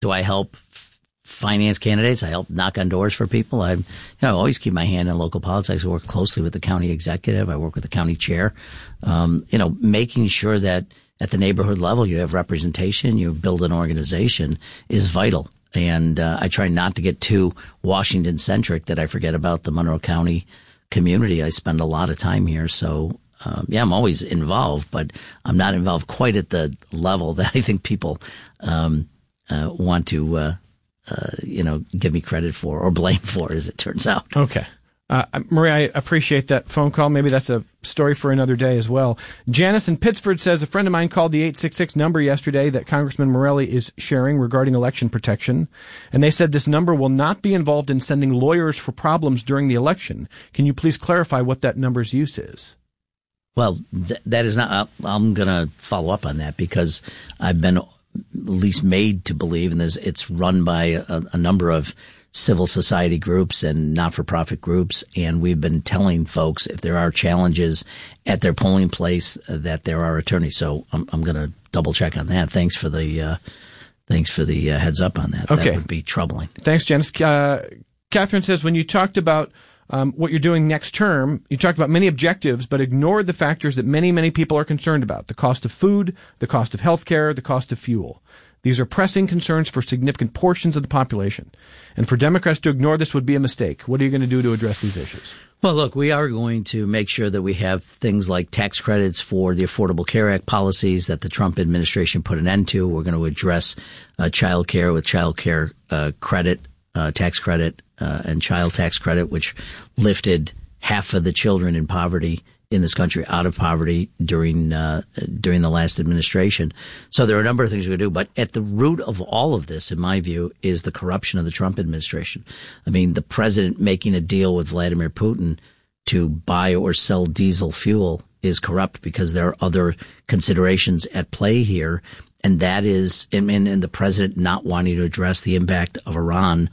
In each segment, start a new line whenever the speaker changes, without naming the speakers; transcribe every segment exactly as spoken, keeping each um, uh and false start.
do I help finance candidates? I help knock on doors for people. I, you know, I always keep my hand in local politics. I work closely with the county executive. I work with the county chair. Um, you know, making sure that at the neighborhood level you have representation, you build an organization is vital. And uh, I try not to get too Washington centric that I forget about the Monroe County community. I spend a lot of time here, so. Um, yeah, I'm always involved, but I'm not involved quite at the level that I think people um, uh, want to, uh, uh, you know, give me credit for or blame for, as it turns out.
Okay. Uh, Maria, I appreciate that phone call. Maybe that's a story for another day as well. Janice in Pittsford says, a friend of mine called the eight six six number yesterday that Congressman Morelli is sharing regarding election protection, and they said this number will not be involved in sending lawyers for problems during the election. Can you please clarify what that number's use is?
Well, th- that is not, I'm going to follow up on that because I've been at least made to believe, and there's, it's run by a, a number of civil society groups and not-for-profit groups, and we've been telling folks if there are challenges at their polling place uh, that there are attorneys. So I'm, I'm going to double check on that. Thanks for the, uh, thanks for the uh, heads up on that.
Okay.
That would be troubling.
Thanks, Janice. Uh, Catherine says, when you talked about Um, what you're doing next term, you talked about many objectives, but ignored the factors that many, many people are concerned about: the cost of food, the cost of health care, the cost of fuel. These are pressing concerns for significant portions of the population. And for Democrats to ignore this would be a mistake. What are you going to do to address these issues?
Well, look, we are going to make sure that we have things like tax credits for the Affordable Care Act policies that the Trump administration put an end to. We're going to address uh, child care with child care uh, credit, uh, tax credit, Uh, and child tax credit, which lifted half of the children in poverty in this country out of poverty during uh, during the last administration. So there are a number of things we can do, but at the root of all of this, in my view, is the corruption of the Trump administration. I mean, the president making a deal with Vladimir Putin to buy or sell diesel fuel is corrupt because there are other considerations at play here, and that is, and, and the president not wanting to address the impact of Iran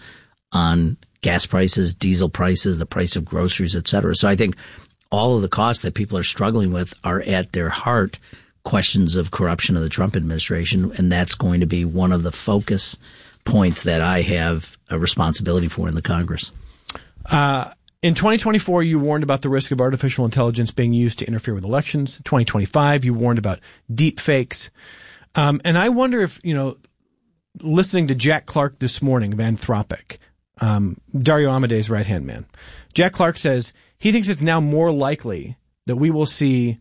on gas prices, diesel prices, the price of groceries, et cetera. So I think all of the costs that people are struggling with are at their heart questions of corruption of the Trump administration, and that's going to be one of the focus points that I have a responsibility for in the Congress.
Uh, in twenty twenty-four, you warned about the risk of artificial intelligence being used to interfere with elections. In twenty twenty-five, you warned about deep fakes. Um, and I wonder if, you know, listening to Jack Clark this morning of Anthropic, Um, Dario Amadei's right-hand man, Jack Clark says he thinks it's now more likely that we will see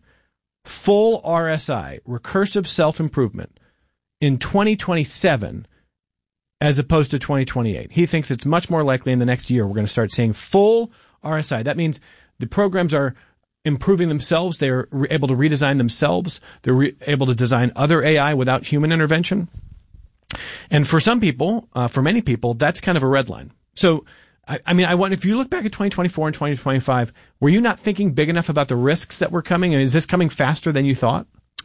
full R S I, recursive self-improvement, in twenty twenty-seven as opposed to twenty twenty-eight. He thinks it's much more likely in the next year we're going to start seeing full R S I. That means the programs are improving themselves. They're re- able to redesign themselves. They're re- able to design other A I without human intervention. And for some people, uh, for many people, that's kind of a red line. So, I, I mean, I wonder if you look back at twenty twenty-four and twenty twenty-five, were you not thinking big enough about the risks that were coming? Is this coming faster than you thought?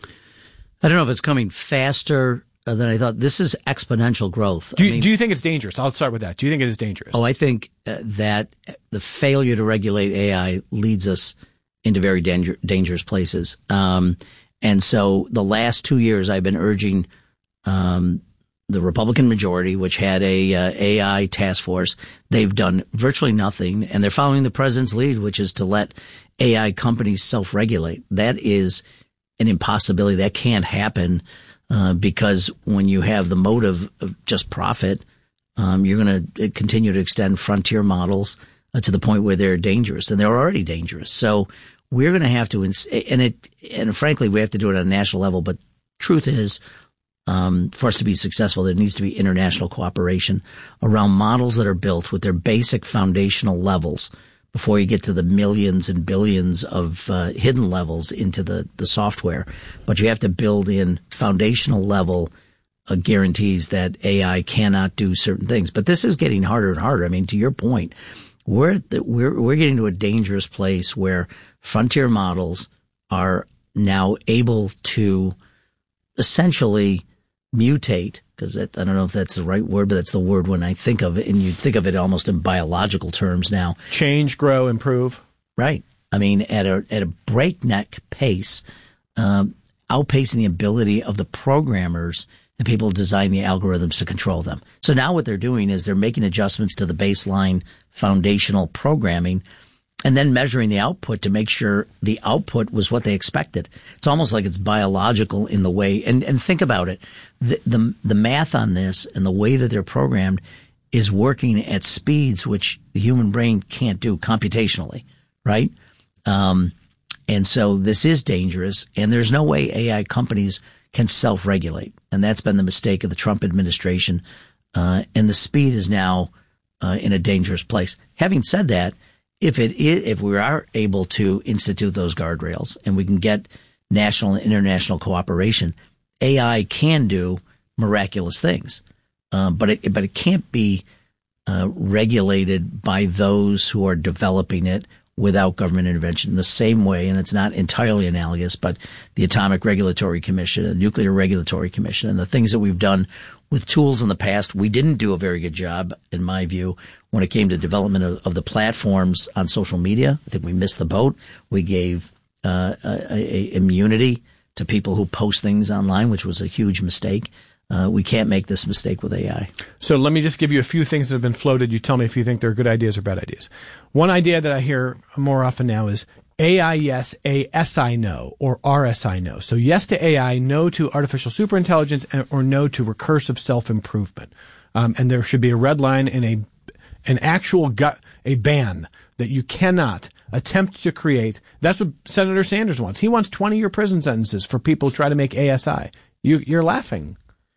I don't know if it's coming faster than I thought. This is exponential growth.
Do you,
I mean,
do you think it's dangerous? I'll start with that. Do you think it is dangerous?
Oh, I think uh, that the failure to regulate A I leads us into very danger, dangerous places. Um, and so the last two years I've been urging um the Republican majority, which had a uh, A I task force. They've done virtually nothing, and they're following the president's lead, which is to let A I companies self-regulate. That is an impossibility. That can't happen uh, because when you have the motive of just profit, um, you're going to continue to extend frontier models uh, to the point where they're dangerous, and they're already dangerous. So we're going to have to, ins- and it, and frankly, we have to do it on a national level. But truth is, Um, for us to be successful, there needs to be international cooperation around models that are built with their basic foundational levels before you get to the millions and billions of uh, hidden levels into the, the software. But you have to build in foundational level uh, guarantees that A I cannot do certain things. But this is getting harder and harder. I mean, to your point, we're the, we're we're getting to a dangerous place where frontier models are now able to essentially mutate, because I don't know if that's the right word, but that's the word when I think of it, and you think of it almost in biological terms now.
Change, grow, improve.
Right. I mean, at a at a breakneck pace, um, outpacing the ability of the programmers the people who design the algorithms to control them. So now what they're doing is they're making adjustments to the baseline foundational programming and then measuring the output to make sure the output was what they expected. It's almost like it's biological in the way, and, and think about it, the, the, the math on this and the way that they're programmed is working at speeds which the human brain can't do computationally, right? Um, and so this is dangerous, and there's no way A I companies can self-regulate. And that's been the mistake of the Trump administration. Uh, and the speed is now uh, in a dangerous place. Having said that, if it is, if we are able to institute those guardrails and we can get national and international cooperation, A I can do miraculous things. Uh, but it, but it can't be uh, regulated by those who are developing it without government intervention the same way, and it's not entirely analogous, but the Atomic Regulatory Commission, the Nuclear Regulatory Commission, and the things that we've done with tools in the past, we didn't do a very good job, in my view, when it came to development of, of the platforms on social media. I think we missed the boat. We gave uh, a, a immunity to people who post things online, which was a huge mistake. Uh, we can't make this mistake with A I.
So let me just give you a few things that have been floated. You tell me if you think they're good ideas or bad ideas. One idea that I hear more often now is A I yes, A S I no, or R S I no. So yes to A I, no to artificial superintelligence, or no to recursive self-improvement. Um, and there should be a red line and a an actual gut, a ban that you cannot attempt to create. That's what Senator Sanders wants. He wants twenty-year prison sentences for people who try to make A S I. You, you're laughing.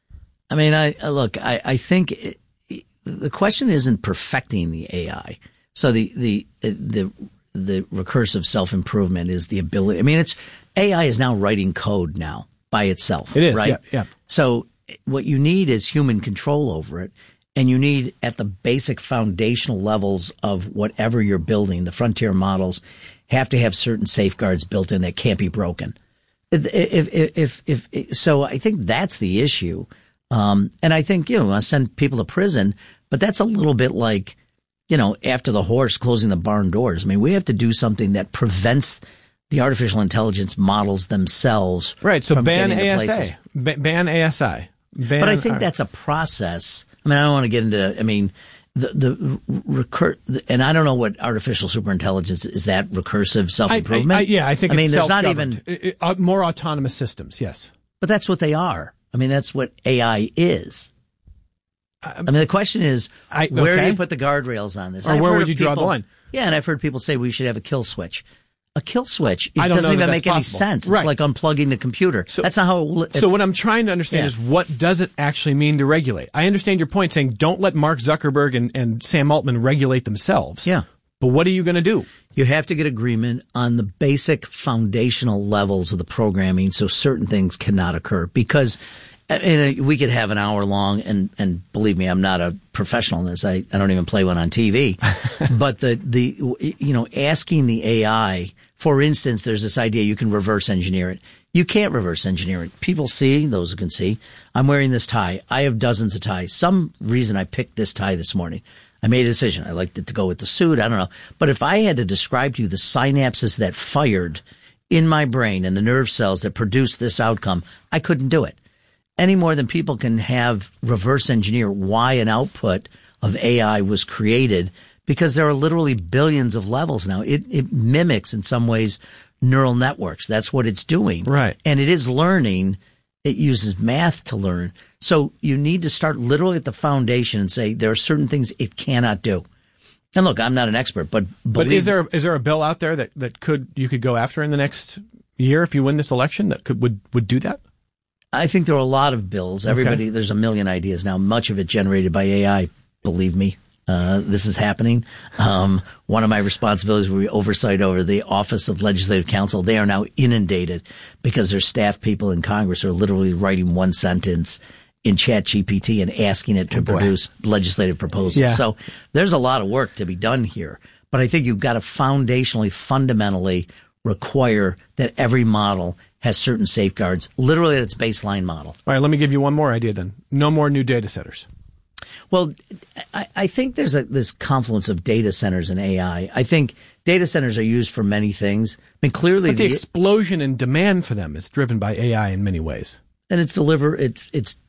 I mean, I look, I, I think it, the question isn't perfecting the A I. So the, the, the, the recursive self-improvement is the ability. I mean, it's, A I is now writing code now by itself.
It is,
right?
Yeah, yeah.
So what you need is human control over it. And you need, at the basic foundational levels of whatever you're building, the frontier models have to have certain safeguards built in that can't be broken. If, if, if, if, if so I think that's the issue. Um, and I think, you know, I send people to prison, but that's a little bit like, you know, after the horse closing the barn doors. I mean, we have to do something that prevents the artificial intelligence models themselves.
Right. So
from
ban
getting to
A S
places.
A. Ba- ban A S I. Ban
But I think
R-
that's a process. I mean, I don't want to get into, I mean, the, the recur, and I don't know what artificial superintelligence is, that recursive self-improvement?
I, I, I, yeah, I think
I
it's
mean, there's not
self-governed.
even,
It- it- uh, more autonomous systems, yes.
but that's what they are. I mean, that's what A I is. I mean, the question is,
I-
where do
okay.
you put the guardrails on this?
Or
I've
where
heard
would
of
you draw the
people-
line?
Yeah, and I've heard people say we should have a kill switch. A kill switch, it
I don't
doesn't
know that
even
that's
make any
possible.
sense. It's
Right.
like unplugging the computer.
So-
that's not how it li-
So
it's-
what I'm trying to understand
Yeah.
is, what does it actually mean to regulate? I understand your point saying don't let Mark Zuckerberg and, and Sam Altman regulate themselves.
Yeah.
But what are you going to do?
You have to get agreement on the basic foundational levels of the programming so certain things cannot occur. Because and we could have an hour long, and, and believe me, I'm not a professional in this. I, I don't even play one on T V. But the, the, you know, asking the A I, for instance, there's this idea you can reverse engineer it. You can't reverse engineer it. People see, those who can see, I'm wearing this tie. I have dozens of ties. Some reason I picked this tie this morning. I made a decision. I liked it to go with the suit. I don't know. But if I had to describe to you the synapses that fired in my brain and the nerve cells that produced this outcome, I couldn't do it. Any more than people can have reverse engineer why an output of A I was created, because there are literally billions of levels now. It, it mimics in some ways neural networks. That's what it's doing.
Right.
And it is learning. It uses math to learn. So you need to start literally at the foundation and say there are certain things it cannot do. And look, I'm not an expert, but
But is there is there a bill out there that, that could you could go after in the next year if you win this election that could would, would do that?
I think there are a lot of bills. Everybody,
Okay.
there's a million ideas now, much of it generated by A I. Believe me, uh, this is happening. Um, one of my responsibilities will be oversight over the Office of Legislative Counsel. They are now inundated because their staff people in Congress are literally writing one sentence in Chat G P T and asking it to
Oh, boy.
produce legislative proposals.
Yeah.
So there's a lot of work to be done here. But I think you've got to foundationally, fundamentally require that every model has certain safeguards, literally at its baseline model.
All right, let me give you one more idea then. No more new data centers.
Well, I, I think there's a, this confluence of data centers and A I. I think data centers are used for many things. I mean, clearly,
But the
the,
explosion in demand for them is driven by A I in many ways.
and it's deliver it's it's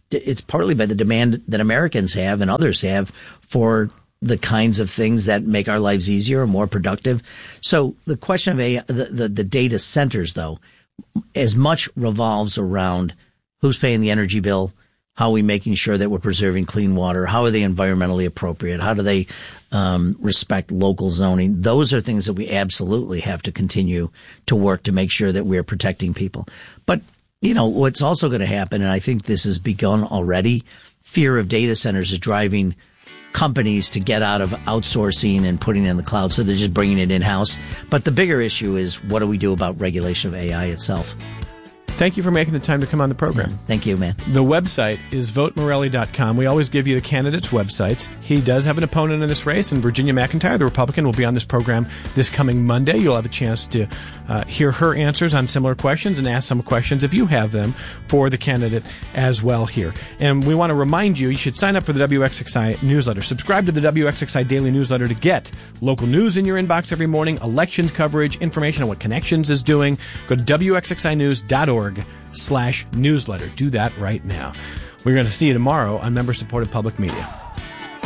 it's partly by the demand that Americans have and others have for the kinds of things that make our lives easier and more productive. So the question of A I, the, the, the data centers, though, as much revolves around who's paying the energy bill, how are we making sure that we're preserving clean water, how are they environmentally appropriate, how do they um, respect local zoning. Those are things that we absolutely have to continue to work to make sure that we're protecting people. But, you know, what's also going to happen, and I think this has begun already, fear of data centers is driving companies to get out of outsourcing and putting it in the cloud, so they're just bringing it in-house. But the bigger issue is, what do we do about regulation of A I itself?
Thank you for making the time to come on the program.
Yeah, thank you, man.
The website is vote morelli dot com. We always give you the candidates' websites. He does have an opponent in this race, and Virginia McIntyre, the Republican, will be on this program this coming Monday. You'll have a chance to uh, hear her answers on similar questions and ask some questions, if you have them, for the candidate as well here. And we want to remind you, you should sign up for the W X X I newsletter. Subscribe to the W X X I daily newsletter to get local news in your inbox every morning, elections coverage, information on what Connections is doing. Go to W X X I news dot org slash newsletter. Do that right now. We're going to see you tomorrow on member-supported public media.